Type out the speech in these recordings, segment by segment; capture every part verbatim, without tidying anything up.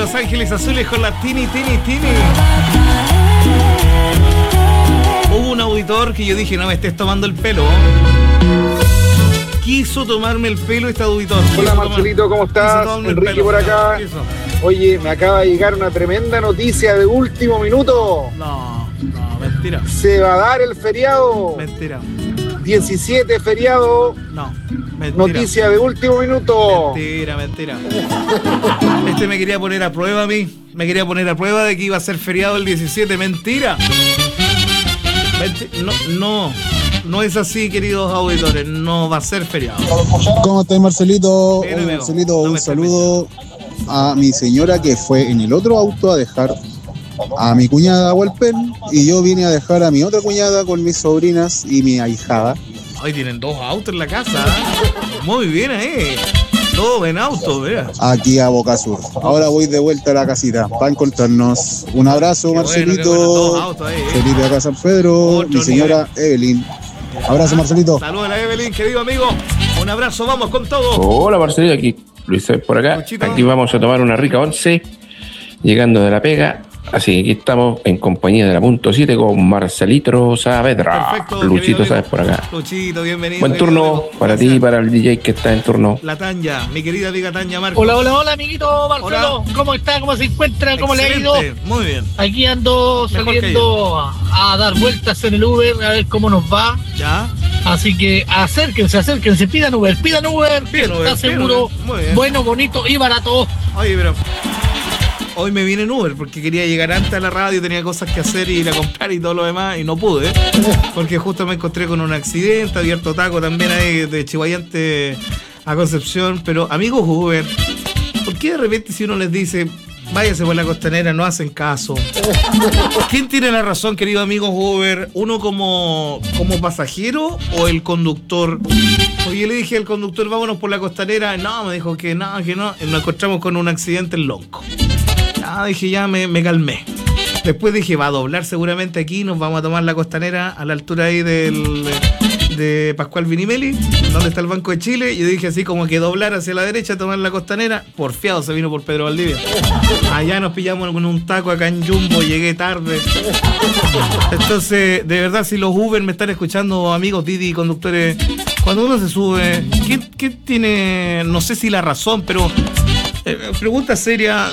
Los Ángeles Azules con la Tini, Tini, Tini. Hubo un auditor que yo dije, no me estés tomando el pelo. Quiso tomarme el pelo este auditor. Hola Marcelito, ¿cómo estás? Enrique por acá. Oye, me acaba de llegar una tremenda noticia de último minuto. No, no, mentira. Se va a dar el feriado. Mentira. diecisiete feriado. No, mentira. Noticia de último minuto. Mentira, mentira. Este me quería poner a prueba a mí. Me quería poner a prueba de que iba a ser feriado el diecisiete. Mentira. Menti- no, no. No es así, queridos auditores. No va a ser feriado. ¿Cómo estás, Marcelito? Bien, Oye, amigo. Marcelito, No un me saludo a mi señora que fue en el otro auto a dejar a mi cuñada a Hualpén y yo vine a dejar a mi otra cuñada con mis sobrinas y mi ahijada. Hoy tienen dos autos en la casa. ¿Eh? Muy bien ahí. Todo en auto, vea. Aquí a Boca Sur. Ahora voy de vuelta a la casita para encontrarnos. Un abrazo, Qué Marcelito. bueno, qué bueno. Dos autos ahí, ¿eh? Felipe acá San Pedro, Otro mi señora Evelyn. Abrazo, Marcelito. Saludos a la Evelyn, querido amigo. Un abrazo, vamos con todo. Hola Marcelito, aquí Luis por acá. Luchito. Aquí vamos a tomar una rica once, llegando de la pega. Así que aquí estamos en compañía de la punto siete con Marcelito Saavedra. Perfecto, Luchito, querido ¿sabes? amigo. por acá. Luchito, bienvenido. Buen querido turno amigo. para Gracias. ti y para el D J que está en turno. La Tanya, mi querida amiga Tanya Marcos. Hola, hola, hola, amiguito Marcelo. Hola. ¿Cómo está? ¿Cómo se encuentra? ¿Cómo le ha ido? Excelente, muy bien. Aquí ando Mejor que saliendo a, a dar vueltas en el Uber a ver cómo nos va. ¿Ya? Así que acérquense, acérquense, pidan Uber, pidan Uber. Pidan que Uber, está pidan seguro, Uber. Muy bien. bueno, bonito y barato. Oye, pero hoy me vine en Uber porque quería llegar antes a la radio, tenía cosas que hacer y ir a comprar y todo lo demás y no pude, porque justo me encontré con un accidente, abierto taco también ahí de Chihuayante a Concepción. Pero amigos Uber, ¿por qué de repente si uno les dice váyase por la costanera no hacen caso? ¿Quién tiene la razón, queridos amigos Uber? ¿Uno como, como pasajero o el conductor? Oye, yo le dije al conductor vámonos por la costanera, no, me dijo que no, que no, y nos encontramos con un accidente en Lonco. Ah, dije, ya me, me calmé. Después dije, va a doblar seguramente aquí, nos vamos a tomar la costanera a la altura ahí del, de Pascual Vinimeli, donde está el Banco de Chile. Y yo dije así como que doblar hacia la derecha, tomar la costanera. Porfiado se vino por Pedro Valdivia. Allá nos pillamos con un taco acá en Jumbo, llegué tarde. Entonces, de verdad, si los Uber me están escuchando, amigos Didi, conductores, cuando uno se sube, ¿quién, quién tiene, no sé si la razón, pero eh, pregunta seria?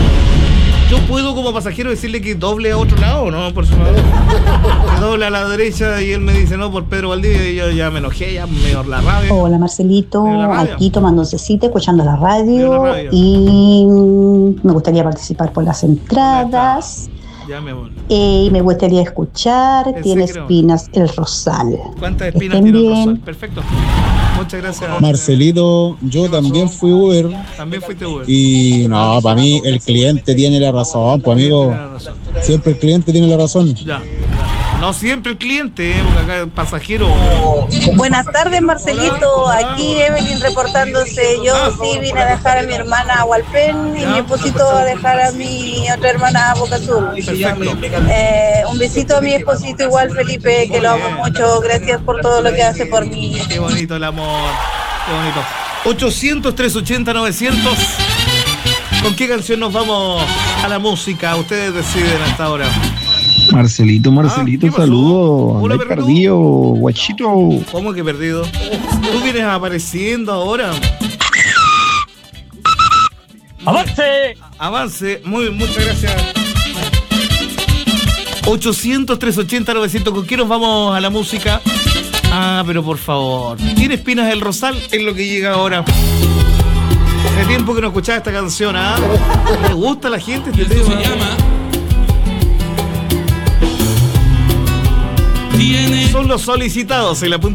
Yo puedo como pasajero decirle que doble a otro lado, ¿no? Por favor. Que doble a la derecha y él me dice no por Pedro Valdivia y yo ya me enojé, ya me dio la radio. Hola Marcelito, Mira la radio. aquí tomando oncecita, escuchando la radio, Mira la radio. y me gustaría participar por las entradas. Ya me voy. Eh, y me gustaría escuchar Pensé Tiene que no. espinas el rosal. ¿Cuántas Que espinas estén tiene el bien. rosal? Perfecto. Muchas gracias. Marcelito, yo ¿Qué pasó? también fui Uber También fuiste Uber. y no, para mí el cliente tiene la razón, pues amigo. Tienes razón. Siempre el cliente tiene la razón. Ya. No siempre el cliente, ¿eh? Porque acá el pasajero. Buenas tardes, Marcelito. Aquí Evelyn reportándose. Yo sí vine a dejar a mi hermana a Hualpén y mi esposito a dejar a mi otra hermana a Boca Sur. Perfecto. Eh, un besito a mi esposito igual, Felipe, que lo amo mucho. Gracias por todo lo que hace por mí. Qué bonito el amor. Qué bonito. ochocientos, trescientos ochenta, novecientos. ¿Con qué canción nos vamos a la música? Ustedes deciden hasta ahora. Marcelito, Marcelito, Ah, ¿qué pasó? saludos. Hola, Andáis perrito. perdido, guachito. ¿Cómo que perdido? Tú vienes apareciendo ahora. ¡Avance! Avance. Muy, muchas gracias. ochocientos, trescientos ochenta, novecientos. ¿Con qué nos vamos a la música? Ah, pero por favor. ¿Tiene espinas el rosal? Es lo que llega ahora. Hace tiempo que no escuchaba esta canción, ¿ah? ¿Le gusta a la gente este tema? Se llama Son los solicitados en la punta.